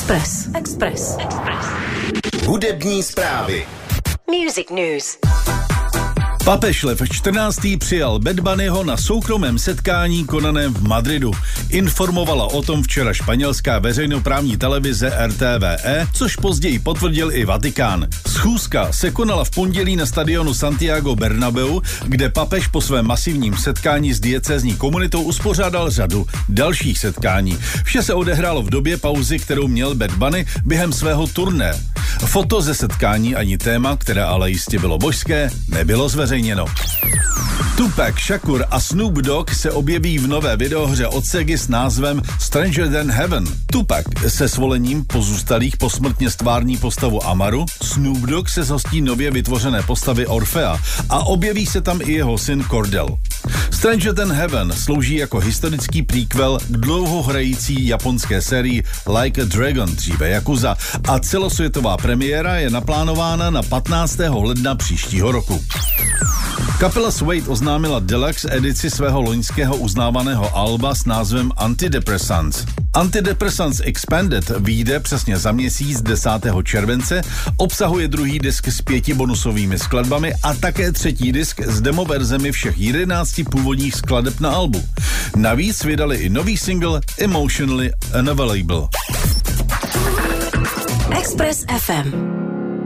Express. Hudební zprávy. Music News. Papež Lev XIV. Přijal Bad Bunnyho na soukromém setkání konaném v Madridu. Informovala o tom včera španělská veřejnoprávní televize RTVE, což později potvrdil i Vatikán. Schůzka se konala v pondělí na stadionu Santiago Bernabéu, kde papež po svém masivním setkání s diecézní komunitou uspořádal řadu dalších setkání. Vše se odehrálo v době pauzy, kterou měl Bad Bunny během svého turné. Foto ze setkání ani téma, které ale jistě bylo božské, nebylo zveřejněno. Tupac Shakur a Snoop Dogg se objeví v nové videohře od Segy s názvem Stranger Than Heaven. Tupac se svolením pozůstalých posmrtně stvární postavu Amaru, Snoop Dogg se zhostí nově vytvořené postavy Orfea a objeví se tam i jeho syn Cordell. Stranger Than Heaven slouží jako historický prequel k dlouhohrající japonské sérii Like a Dragon, dříve Yakuza, a celosvětová premiéra je naplánována na 15. ledna příštího roku. Kapela Suede oznámila deluxe edici svého loňského uznávaného alba s názvem Antidepressants. Antidepressants Expanded vyjde přesně za měsíc 10. července, obsahuje druhý disk s 5 bonusovými skladbami a také třetí disk s demoverzemi všech 11 původních skladeb na albu. Navíc vydali i nový single Emotionally Unavailable. Express FM.